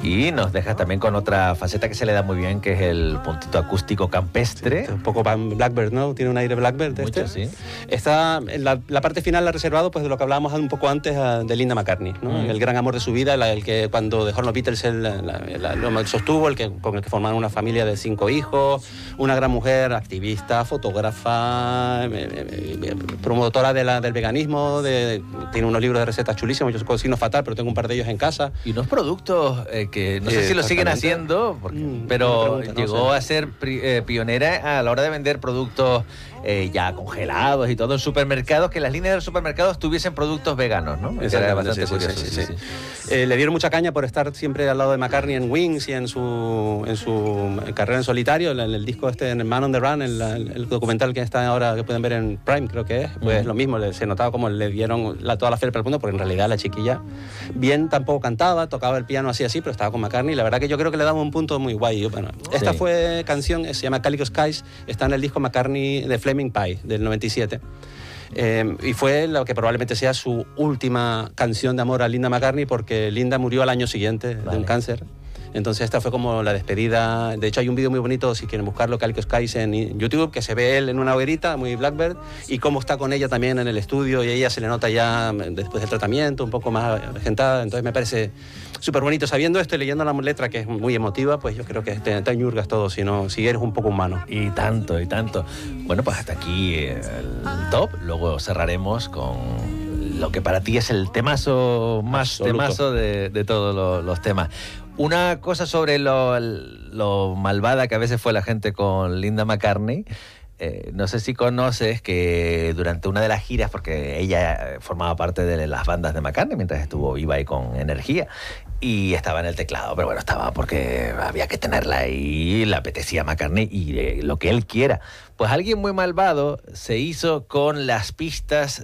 Y nos deja también con otra faceta que se le da muy bien, que es el puntito acústico campestre. Sí, un poco Blackbird, ¿no? Tiene un aire Blackbird. Mucho, sí. Está, la parte final la ha reservado pues de lo que hablábamos un poco antes de Linda McCartney, ¿no? El gran amor de su vida, el que cuando dejó los Beatles él lo sostuvo, con el que formaron una familia de 5 hijos, una gran mujer, activista, fotógrafa, promotora del veganismo, tiene unos libros de recetas chulísimos. Yo cocino fatal, pero tengo un par de ellos en casa. Y unos productos que no sé si lo siguen haciendo, pero llegó a ser pionera a la hora de vender productos ya congelados y todo en supermercados, que las líneas de los supermercados tuviesen productos veganos, ¿no? Eso era bastante curioso. Sí. Le dieron mucha caña por estar siempre al lado de McCartney en Wings y en su carrera en solitario, en el disco en Man on the Run, el documental que está ahora, que pueden ver en Prime, creo que es, pues lo mismo, se notaba como le dieron toda la fe para el mundo, porque en realidad la chiquilla bien tampoco cantaba, tocaba el piano así, pero estaba con McCartney, la verdad que yo creo que le daba un punto muy guay. Bueno, esta canción, se llama Calico Skies, está en el disco McCartney de Flaming Pie, del 97. Y fue lo que probablemente sea su última canción de amor a Linda McCartney, porque Linda murió al año siguiente de un cáncer. Entonces esta fue como la despedida. De hecho hay un vídeo muy bonito, si quieren buscarlo, Calico Skies en YouTube, que se ve él en una hoguerita, muy Blackbird, y cómo está con ella también en el estudio, y ella se le nota ya después del tratamiento un poco más regentada. Entonces me parece súper bonito. Sabiendo esto y leyendo la letra, que es muy emotiva, pues yo creo que te ñurgas todo si eres un poco humano. Y tanto. Bueno, pues hasta aquí el top. Luego cerraremos con lo que para ti es el temazo más temazo de todos los temas. Una cosa sobre lo malvada que a veces fue la gente con Linda McCartney. No sé si conoces que durante una de las giras, porque ella formaba parte de las bandas de McCartney mientras estuvo viva y con energía, y estaba en el teclado, pero bueno, estaba porque había que tenerla ahí, le apetecía a McCartney y lo que él quiera. Pues alguien muy malvado se hizo con las pistas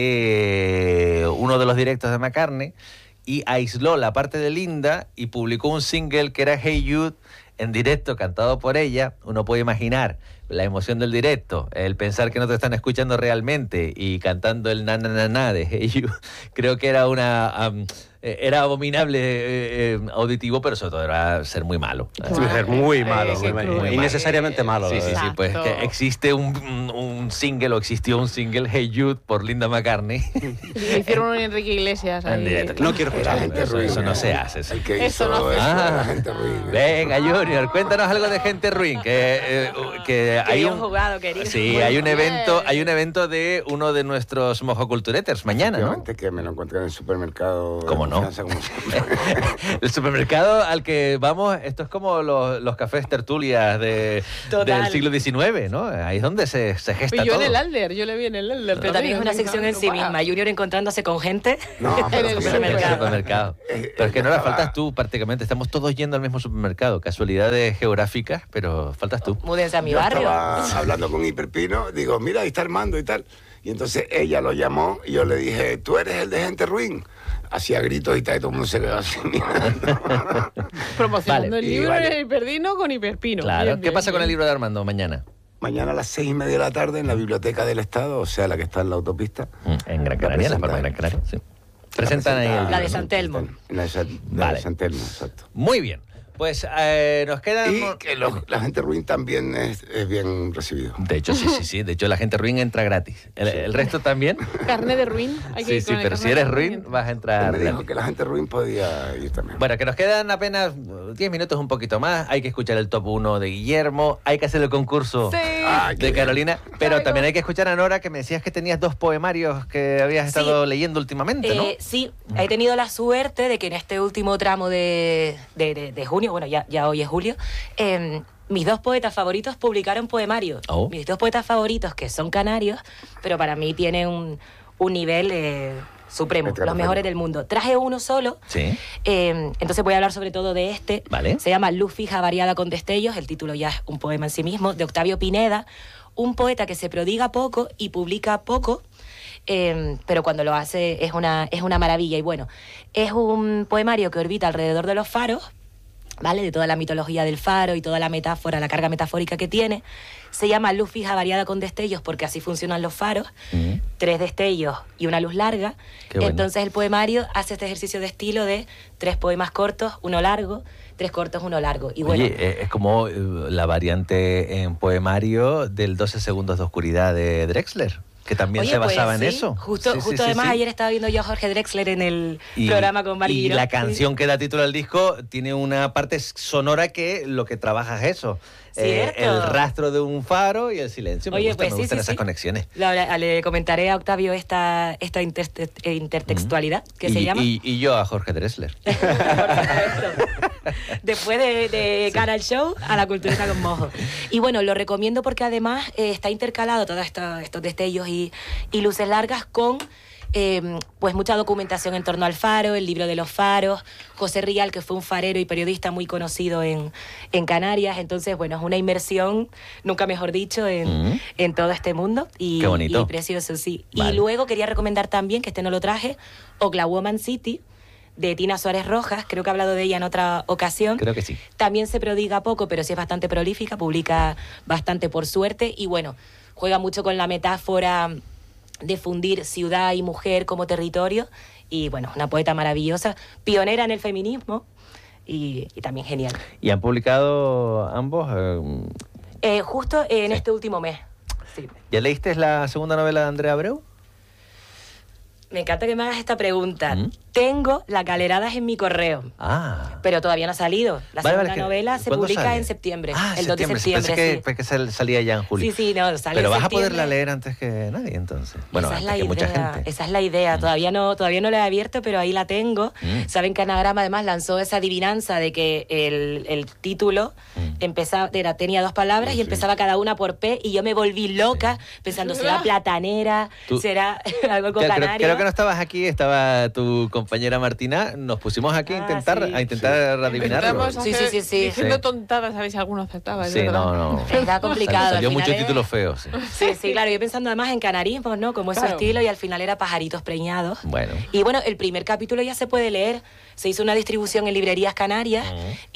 de uno de los directos de McCartney y aisló la parte de Linda y publicó un single que era Hey Jude en directo, cantado por ella. Uno puede imaginar la emoción del directo, el pensar que no te están escuchando realmente y cantando el na na na na de Hey Jude. Creo que era era abominable auditivo, pero sobre todo era ser muy malo. Ser muy malo, innecesariamente malo. Sí, pues que existe un single, o existió un single, Hey Jude, por Linda McCartney. Y hicieron un Enrique Iglesias ahí. No quiero escuchar gente ruin. Eso no se hace. Eso no se hace. La gente ruin. Venga, Junior, cuéntanos algo de gente ruin. Que hay jugado, querido. Sí, hay un evento de uno de nuestros mojocultureters mañana, ¿no? Que me lo encontré en el supermercado. ¿Cómo no? El supermercado al que vamos, esto es como los cafés tertulias del siglo XIX, ¿no? Ahí es donde se gesta todo. Yo en el Alder, yo le vi en el Alder. Pero también es una sección en sí misma. Junior encontrándose con gente en el supermercado. Pero es que no la faltas tú prácticamente. Estamos todos yendo al mismo supermercado. Casualidades geográficas, pero faltas tú. Múdense a mi yo barrio. Estaba hablando con Hiperpino, digo, mira, ahí está Armando y tal. Y entonces ella lo llamó y yo le dije, tú eres el de gente ruin. Hacía gritos y tal, y todo el mundo se quedó así mirando. Promocionando el libro de Hiperdino con Hiperpino. Claro. Bien, ¿Qué pasa con el libro de Armando mañana? Mañana a las 6:30 de la tarde en la Biblioteca del Estado, o sea, la que está en la autopista. En Gran Canaria, en la Palma de Gran Canaria, sí. Presentan ahí el libro. La de San Telmo. La de San Telmo, exacto. Muy bien. Pues nos quedan... Y que la gente ruin también es bien recibido. De hecho, sí. De hecho, la gente ruin entra gratis. El resto también. Carne de ruin. Sí, pero si eres ruin, vas a entrar Me gratis. dijo que la gente ruin podía ir también. Bueno, que nos quedan apenas 10 minutos, un poquito más. Hay que escuchar el top 1 de Guillermo. Hay que hacer el concurso de Carolina. Pero también hay que escuchar a Nora, que me decías que tenías 2 poemarios que habías estado leyendo últimamente, ¿no? Sí, he tenido la suerte de que en este último tramo de junio, bueno, ya hoy es julio, mis 2 poetas favoritos publicaron poemarios. Mis 2 poetas favoritos, que son canarios, pero para mí tienen un nivel supremo, los mejores del mundo. Traje uno solo, entonces voy a hablar sobre todo de este. Vale. Se llama Luz fija variada con destellos, el título ya es un poema en sí mismo, de Octavio Pineda, un poeta que se prodiga poco y publica poco, pero cuando lo hace es una maravilla. Y bueno, es un poemario que orbita alrededor de los faros, ¿vale? De toda la mitología del faro y toda la metáfora, la carga metafórica que tiene. Se llama luz fija variada con destellos porque así funcionan los faros. 3 destellos y una luz larga. Qué bueno. Entonces el poemario hace este ejercicio de estilo de 3 poemas cortos, 1 largo, 3 cortos, 1 largo. Y bueno, Oye, es como la variante en poemario del 12 segundos de oscuridad de Drexler, que también oye, se basaba pues, en sí, eso. Justo, Sí, justo además ayer estaba viendo yo a Jorge Drexler en el programa con Mari Y Guirón. la canción que da título al disco tiene una parte sonora que lo que trabaja es eso. Cierto. El rastro de un faro y el silencio. Me Oye, gustan pues sí, esas sí. conexiones. Le comentaré a Octavio esta intertextualidad que se llama. Y yo a Jorge Drexler. Por supuesto. Después de cara al show, a la cultureta con mojo. Y bueno, lo recomiendo porque además está intercalado todos estos destellos y luces largas con pues mucha documentación en torno al faro, el libro de los faros, José Rial, que fue un farero y periodista muy conocido en Canarias. Entonces, bueno, es una inmersión, nunca mejor dicho, en todo este mundo. Qué bonito. Y precioso, sí. Vale. Y luego quería recomendar también, que no lo traje, Oklawoman City, de Tina Suárez Rojas. Creo que he hablado de ella en otra ocasión. Creo que sí. También se prodiga poco, pero sí es bastante prolífica, publica bastante por suerte y bueno, juega mucho con la metáfora de fundir ciudad y mujer como territorio y bueno, una poeta maravillosa, pionera en el feminismo y también genial. ¿Y han publicado ambos? Justo en este último mes. Sí. ¿Ya leíste la segunda novela de Andrea Abreu? Me encanta que me hagas esta pregunta. Tengo las galeradas en mi correo. Ah. Pero todavía no ha salido. La Vale, segunda vale, novela se ¿cuándo publica sale? en septiembre. Ah, el 2 de septiembre, Pensé que salía ya en julio. Sí, no, sale Pero en vas a septiembre. poderla leer antes que nadie, entonces. Bueno, esa es antes la que idea, mucha gente. esa es la idea. Todavía no la he abierto, pero ahí la tengo. Saben que Anagrama además lanzó esa adivinanza de que el título tenía 2 palabras y empezaba cada una por P y yo me volví loca pensando, ¿será platanera? ¿Será algo con canario? Creo que no estabas aquí, estaba tu compañera Martina. Nos pusimos aquí a intentar adivinarlo. Intentamos Sí, hacer- sí. Diciendo Sí. tontadas, a ver si alguno acertaba. es Sí, verdad. no. Está complicado. Salió al mucho final, título feo, sí. Sí, claro. Yo pensando además en canarismos, ¿no? Como es su Claro. estilo y al final era pajaritos preñados. Bueno. Y bueno, el primer capítulo ya se puede leer. Se hizo una distribución en librerías canarias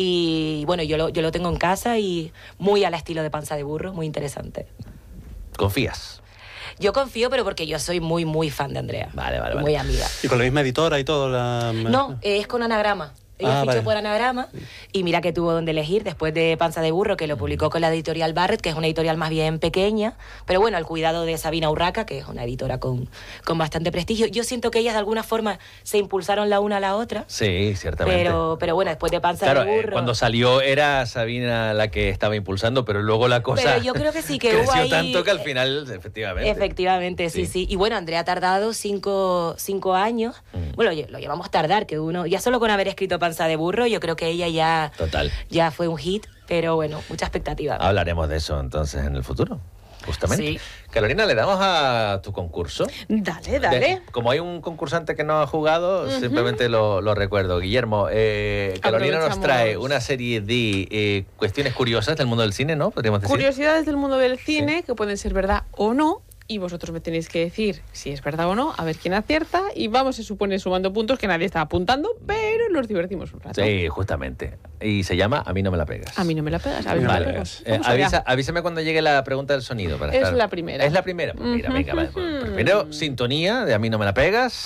y bueno, yo lo tengo en casa y muy al estilo de Panza de Burro, muy interesante. ¿Confías? Yo confío, pero porque yo soy muy, muy fan de Andrea. Vale. Muy amiga. Y con la misma editora y todo. No, es con Anagrama. Ella fichó vale. por Anagrama y mira que tuvo donde elegir después de Panza de Burro, que lo publicó con la editorial Barrett, que es una editorial más bien pequeña, pero bueno, al cuidado de Sabina Urraca, que es una editora con bastante prestigio. Yo siento que ellas de alguna forma se impulsaron la una a la otra, Sí, ciertamente. pero bueno, después de Panza Claro, de Burro... cuando salió era Sabina la que estaba impulsando, pero luego la cosa Pero yo creo que sí, que hubo creció ahí... tanto que al final, efectivamente. Efectivamente, sí. Y bueno, Andrea ha tardado 5 años. Bueno, lo llevamos tardar, que uno... Ya solo con haber escrito Panza de Burro, yo creo que ella Total. ya fue un hit, pero bueno, mucha expectativa. Hablaremos de eso entonces en el futuro, justamente. Sí. Carolina, le damos a tu concurso. Dale. Como hay un concursante que no ha jugado, simplemente lo recuerdo. Guillermo, Carolina nos Aprovechamos. trae una serie de cuestiones curiosas del mundo del cine, ¿no? Podríamos decir. Curiosidades del mundo del cine que pueden ser verdad o no. Y vosotros me tenéis que decir si es verdad o no, a ver quién acierta. Y vamos, se supone, sumando puntos que nadie está apuntando, pero nos divertimos un rato. Sí, justamente. Y se llama A mí no me la pegas. A mí no me la pegas. A ver, Vale. me la pegas. Vamos allá. Avísame cuando llegue la pregunta del sonido. Para Es estar- la primera. Es la primera. Pues mira, venga, vale. Primero, sintonía de A mí no me la pegas.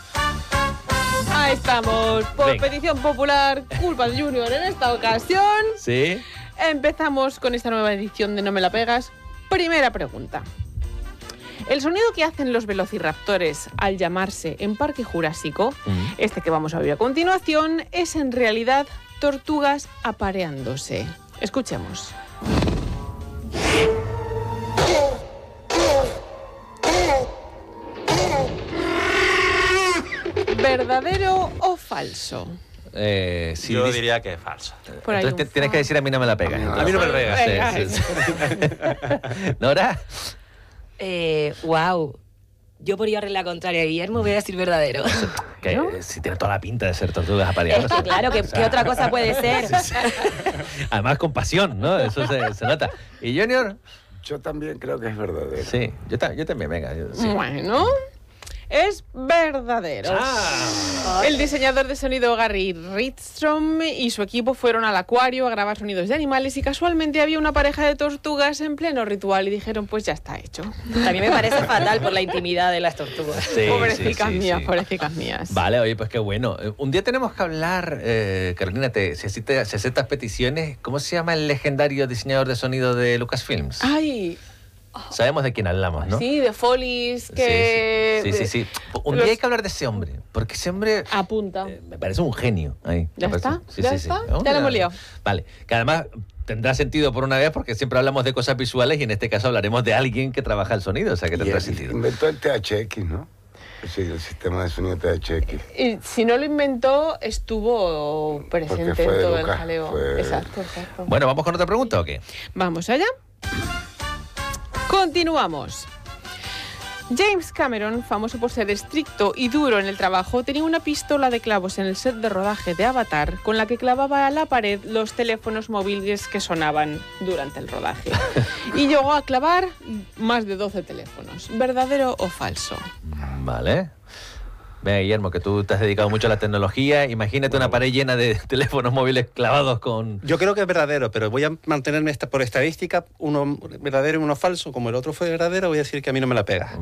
Ahí estamos. Por Venga. petición popular, culpa de Junior en esta ocasión. Sí. Empezamos con esta nueva edición de No me la pegas. Primera pregunta. El sonido que hacen los velociraptores al llamarse en Parque Jurásico, este que vamos a oír a continuación, es en realidad tortugas apareándose. Escuchemos. ¿Verdadero o falso? Sí, Yo diría que es falso. Por ahí entonces un tienes que decir a mí no me la pegas. A mí no me la pegas. Venga. Sí, sí. ¿Nora? Wow. Yo por llevarle la contraria a Guillermo voy a decir verdadero. Que si tiene toda la pinta de ser tortugas Es apareadas. que claro, ¿qué otra cosa puede ser? Además con pasión, ¿no? Eso se nota. ¿Y Junior? Yo también creo que es verdadero. Sí, yo también, venga. Sí. Bueno, es verdadero. El diseñador de sonido Gary Rydstrom y su equipo fueron al acuario a grabar sonidos de animales y casualmente había una pareja de tortugas en pleno ritual y dijeron, pues ya está hecho. A mí me parece fatal por la intimidad de las tortugas. Sí, Pobrecicas sí, mías, sí. pobrecicas mías. Vale, oye, pues qué bueno. Un día tenemos que hablar, Carolina, si aceptas peticiones, ¿cómo se llama el legendario diseñador de sonido de Lucasfilms? Ay, Sabemos de quién hablamos, ¿no? sí, de Follies, que... Sí. Un día hay que hablar de ese hombre, porque ese hombre Apunta. me parece un genio. Ahí, ¿Ya me parece. está? ¿Ya está? Oh, Ya lo hemos liado. Vale, que además tendrá sentido por una vez porque siempre hablamos de cosas visuales y en este caso hablaremos de alguien que trabaja el sonido, o sea que tendrá sentido. Inventó el THX, ¿no? Sí, el sistema de sonido THX. Y si no lo inventó, estuvo presente en fue de todo el Lucas, jaleo. fue- Exacto. Bueno, ¿vamos con otra pregunta o qué? Vamos allá. Continuamos. James Cameron, famoso por ser estricto y duro en el trabajo, tenía una pistola de clavos en el set de rodaje de Avatar con la que clavaba a la pared los teléfonos móviles que sonaban durante el rodaje. Y llegó a clavar más de 12 teléfonos. ¿Verdadero o falso? Vale. Venga, Guillermo, que tú te has dedicado mucho a la tecnología. Imagínate una pared llena de teléfonos móviles clavados con... Yo creo que es verdadero, pero voy a mantenerme por estadística, uno verdadero y uno falso. Como el otro fue verdadero, voy a decir que a mí no me la pega.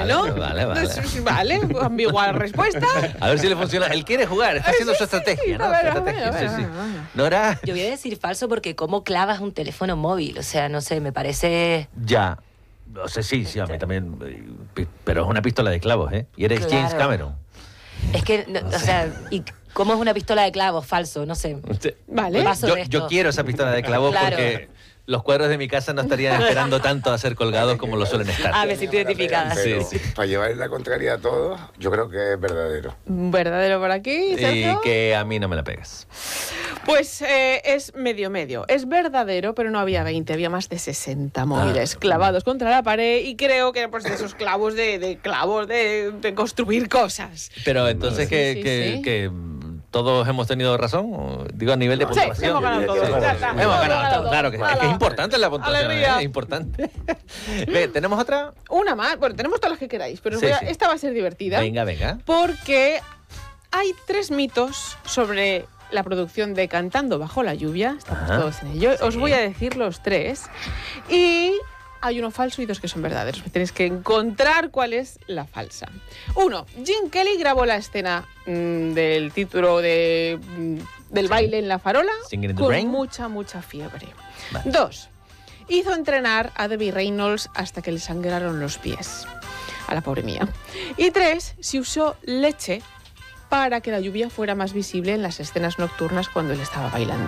Vale, ambigua respuesta. A ver si le funciona. Él quiere jugar, está haciendo su estrategia, ¿no? a ver, Su estrategia, a ver, sí. a ver. Nora, Yo voy a decir falso porque ¿cómo clavas un teléfono móvil? O sea, no sé, me parece... ya. No sé, sí, a mí también. Pero es una pistola de clavos, ¿eh? Y eres Claro. James Cameron. Es que, o sea, ¿y cómo es una pistola de clavos? Falso, no sé. Vale. Paso Yo, de esto. yo quiero esa pistola de clavos Claro. porque los cuadros de mi casa no estarían esperando tanto a ser colgados como lo suelen estar. Ah, me siento identificada. Pero Sí. para llevar la contraria a todos, yo creo que es verdadero. ¿Verdadero por aquí, Y Sergio? que a mí no me la pegas. Pues es medio. Es verdadero, pero no había 20, había más de 60 móviles clavados contra la pared y creo que pues de esos clavos de construir cosas. Pero entonces Sí. que todos hemos tenido razón, o digo a nivel de Sí, puntuación. hemos ganado todos. Sí, Ya está. Hemos ganado Hemos todos, claro, que es importante la puntuación, Alegría. es importante. Ve, ¿tenemos otra? Una más, bueno, tenemos todas las que queráis, pero Sí, sí. esta va a ser divertida. Venga. Porque hay 3 mitos sobre la producción de Cantando bajo la lluvia. Estamos Ajá. todos en ello. Os Sí. voy a decir los 3. Y hay uno falso y 2 que son verdaderos. Tenéis que encontrar cuál es la falsa. 1. Gene Kelly grabó la escena del título del baile en la farola Singing in the con Rain. mucha fiebre. Vale. 2. Hizo entrenar a Debbie Reynolds hasta que le sangraron los pies. A la pobre mía. Y 3. Se usó leche para que la lluvia fuera más visible en las escenas nocturnas cuando él estaba bailando.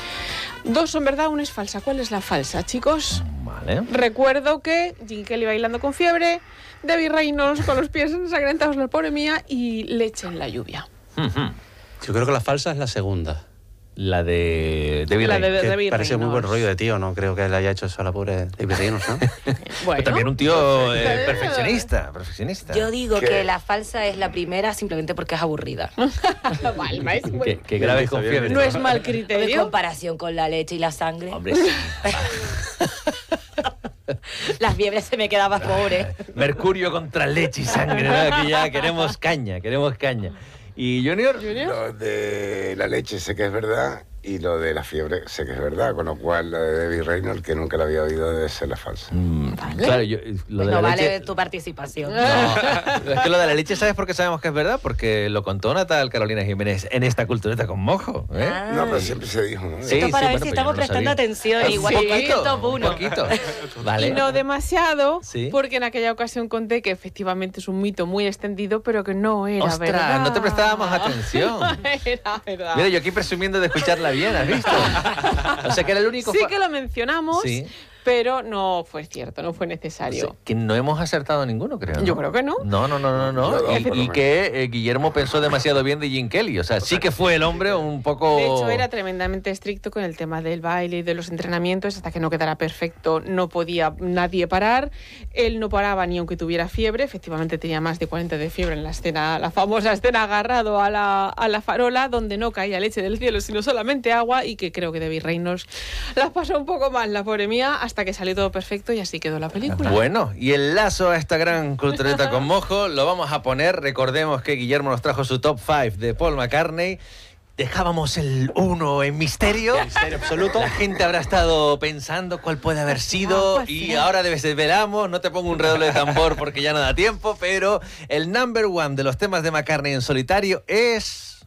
2 son verdad, 1 es falsa. ¿Cuál es la falsa, chicos? Vale. Recuerdo que Gene Kelly bailando con fiebre, Debbie Reynolds con los pies ensangrentados, la pobre mía, y leche en la lluvia. Yo creo que la falsa es la segunda. La de Debbie La Reynolds. de Que Debbie parece muy buen Reynolds. rollo de tío, no creo que le haya hecho eso a la pobre Debbie Reynolds, ¿no? Bueno, También un tío perfeccionista. Yo digo ¿Qué? que la falsa es la primera simplemente porque es aburrida. Palma, es muy- Que grabes con Bien fiebre. no es mal En criterio. comparación con la leche y la sangre, Hombre, sí. las fiebres se me quedaban pobres. Mercurio contra leche y sangre, ¿no? Aquí ya queremos caña. ¿Y Junior? Lo de la leche sé que es verdad y lo de la fiebre sé que es verdad, con lo cual lo de Debbie Reynolds, que nunca la había oído, debe ser la falsa. Claro, lo Pues de no la vale leche... tu participación. No, es que lo de la leche, ¿sabes por qué sabemos que es verdad? Porque lo contó Natal Carolina Jiménez en esta cultureta con mojo. ¿eh? Ah. No, pero siempre se dijo, ¿no? Sí, Esto para ver bueno, si pues yo estamos no lo prestando sabía. atención. Ah, Igual sí, que el top 1. poquito. Vale. Y no demasiado, Sí. porque en aquella ocasión conté que efectivamente es un mito muy extendido, pero que no era Ostras, verdad. no te prestábamos atención. Era verdad. Mira, yo aquí presumiendo de escucharla bien, ¿has visto? O sea, que era el único... Sí que lo mencionamos, Sí. pero no fue cierto, no fue necesario. Que no hemos acertado ninguno, creo. ¿no? Yo creo que no. No. Yo dos, por lo Y menos. que Guillermo pensó demasiado bien de Gene Kelly. O sea, sí que fue el hombre un poco... De hecho, era tremendamente estricto con el tema del baile y de los entrenamientos. Hasta que no quedara perfecto, no podía nadie parar. Él no paraba ni aunque tuviera fiebre. Efectivamente, tenía más de 40 de fiebre en la escena, la famosa escena agarrado a la farola, donde no caía leche del cielo, sino solamente agua. Y que creo que Debbie Reynolds la pasó un poco mal, la pobre mía, hasta hasta que salió todo perfecto y así quedó la película. Bueno, y el lazo a esta gran cultureta con mojo lo vamos a poner. Recordemos que Guillermo nos trajo su top 5 de Paul McCartney. Dejábamos el 1 en misterio. Misterio absoluto. La gente habrá estado pensando cuál puede haber sido y ahora desvelamos. No te pongo un redoble de tambor porque ya no da tiempo, pero el number 1 de los temas de McCartney en solitario es...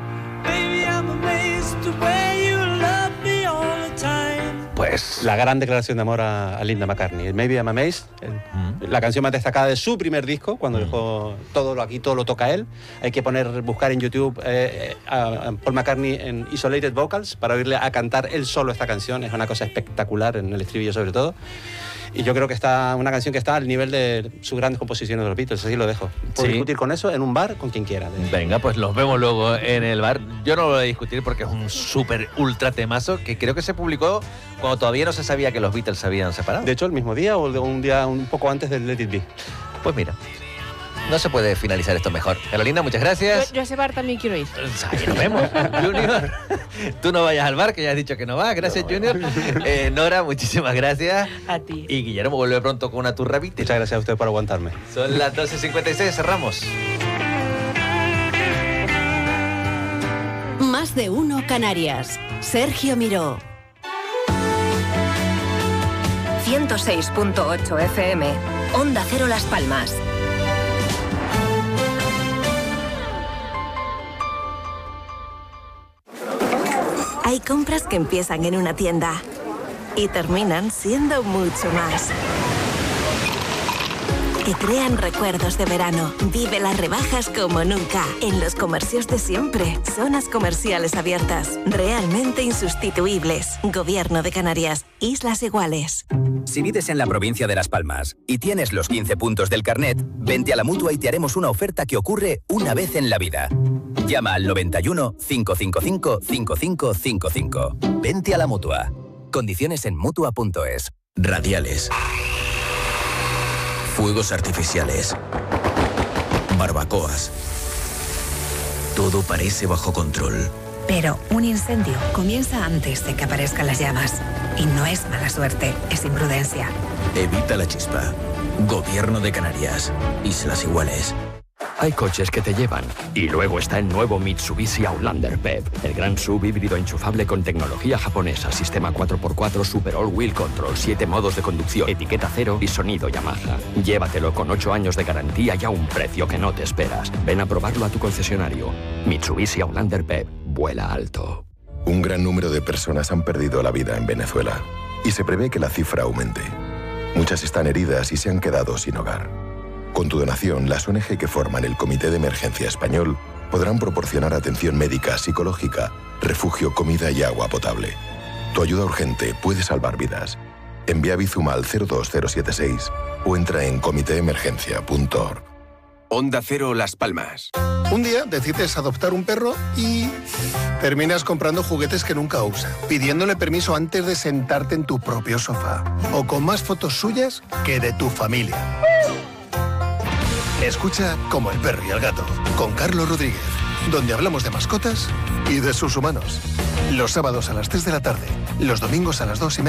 Pues la gran declaración de amor a Linda McCartney, Maybe I'm Amazed, la canción más destacada de su primer disco, cuando dejó todo lo toca él. Hay que buscar en YouTube a Paul McCartney en Isolated Vocals para oírle a cantar él solo esta canción. Es una cosa espectacular, en el estribillo sobre todo. Y yo creo que está una canción que está al nivel de sus grandes composiciones de los Beatles, así lo dejo. Puedo discutir con eso en un bar con quien quiera. Venga, pues los vemos luego en el bar. Yo no lo voy a discutir porque es un súper ultra temazo que creo que se publicó cuando todavía no se sabía que los Beatles se habían separado. De hecho, el mismo día o un día un poco antes del Let It Be. Pues mira, no se puede finalizar esto mejor. Carolina, muchas gracias. Yo a ese bar también quiero ir. Ahí nos vemos. Junior, tú no vayas al bar, que ya has dicho que no vas. Gracias, Junior. Nora, muchísimas gracias. A ti. Y Guillermo vuelve pronto con una turra Beatles. Muchas gracias a usted por aguantarme. Son las 12:56, cerramos. Más de uno Canarias. Sergio Miró. 106.8 FM. Onda Cero Las Palmas. Hay compras que empiezan en una tienda y terminan siendo mucho más. Que crean recuerdos de verano. Vive las rebajas como nunca. En los comercios de siempre. Zonas comerciales abiertas. Realmente insustituibles. Gobierno de Canarias. Islas Iguales. Si vives en la provincia de Las Palmas y tienes los 15 puntos del carnet, vente a la Mutua y te haremos una oferta que ocurre una vez en la vida. Llama al 91 555 5555. Vente a la Mutua. Condiciones en Mutua.es. Radiales. Fuegos artificiales. Barbacoas. Todo parece bajo control. Pero un incendio comienza antes de que aparezcan las llamas. Y no es mala suerte, es imprudencia. Evita la chispa. Gobierno de Canarias. Islas Iguales. Hay coches que te llevan. Y luego está el nuevo Mitsubishi Outlander PHEV, el gran SUV híbrido enchufable con tecnología japonesa, sistema 4x4 Super All-Wheel Control, 7 modos de conducción, etiqueta cero y sonido Yamaha. Llévatelo con 8 años de garantía y a un precio que no te esperas. Ven a probarlo a tu concesionario. Mitsubishi Outlander PHEV. Vuela alto. Un gran número de personas han perdido la vida en Venezuela y se prevé que la cifra aumente. Muchas están heridas y se han quedado sin hogar. Con tu donación, las ONG que forman el Comité de Emergencia Español podrán proporcionar atención médica, psicológica, refugio, comida y agua potable. Tu ayuda urgente puede salvar vidas. Envía Bizum al 02076 o entra en comitéemergencia.org. Onda Cero Las Palmas. Un día decides adoptar un perro y terminas comprando juguetes que nunca usa, pidiéndole permiso antes de sentarte en tu propio sofá o con más fotos suyas que de tu familia. Escucha Como el perro y el gato, con Carlos Rodríguez, donde hablamos de mascotas y de sus humanos. Los sábados a las 3 de la tarde, los domingos a las 2:30.